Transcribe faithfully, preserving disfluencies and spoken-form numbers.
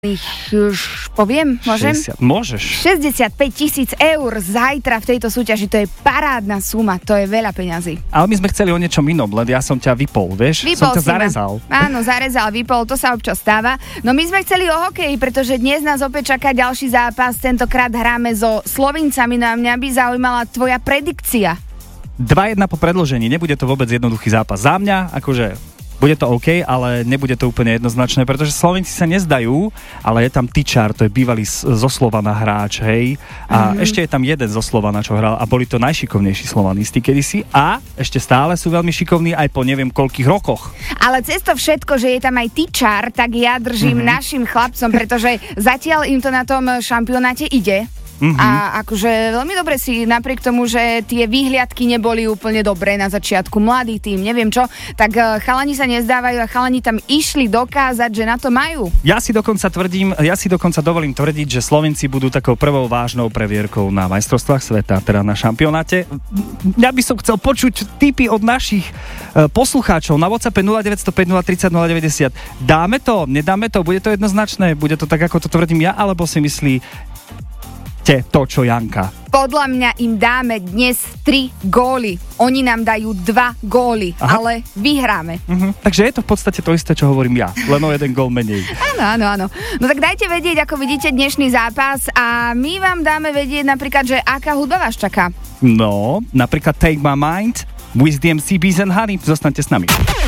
Už poviem, môžem? šesťdesiat, môžeš. šesťdesiatpäť tisíc eur zajtra v tejto súťaži, to je parádna suma, to je veľa peňazí. Ale my sme chceli o niečom inom, len ja som ťa vypol, vieš? Vypol som ťa si zarezal. Ma. Áno, zarezal, vypol, to sa občas stáva. No my sme chceli o hokeji, pretože dnes nás opäť čaká ďalší zápas, tentokrát hráme so Slovincami, no a mňa by zaujímala tvoja predikcia. dva jedna po predĺžení, nebude to vôbec jednoduchý zápas. Za mňa, akože... Bude to OK, ale nebude to úplne jednoznačné, pretože Slovenci sa nezdajú, ale je tam Tyčar, to je bývalý zo Slovana hráč, hej. A mm-hmm. ešte je tam jeden zo Slovana, čo hral a boli to najšikovnejší slovanisti kedysi a ešte stále sú veľmi šikovní aj po neviem koľkých rokoch. Ale cez to všetko, že je tam aj Tyčar, tak ja držím mm-hmm. našim chlapcom, pretože zatiaľ im to na tom šampionáte ide. Mm-hmm. A akože veľmi dobre si, napriek tomu, že tie výhliadky neboli úplne dobré na začiatku, mladý tým, neviem čo, tak chalani sa nezdávajú a chalani tam išli dokázať, že na to majú. Ja si dokonca tvrdím, ja si dokonca dovolím tvrdiť, že Slovenci budú takou prvou vážnou previerkou na majstrovstvách sveta, teda na šampionáte. Ja by som chcel počuť tipy od našich e, poslucháčov na WhatsAppe nula deväť nula päť nula tri nula nula deväťdesiat. Dáme to? Nedáme to? Bude to jednoznačné? Bude to tak, ako to tvrdím ja? Alebo si myslí to, čo Janka? Podľa mňa im dáme dnes tri góly. Oni nám dajú dva góly, Aha. ale vyhráme. Uh-huh. Takže je to v podstate to isté, čo hovorím ja. Len o jeden gól menej. Áno, áno, áno. No tak dajte vedieť, ako vidíte dnešný zápas a my vám dáme vedieť napríklad, že aká hudba vás čaká. No, napríklad Take My Mind, With D M C, Bees and Honey. Zostaňte s nami.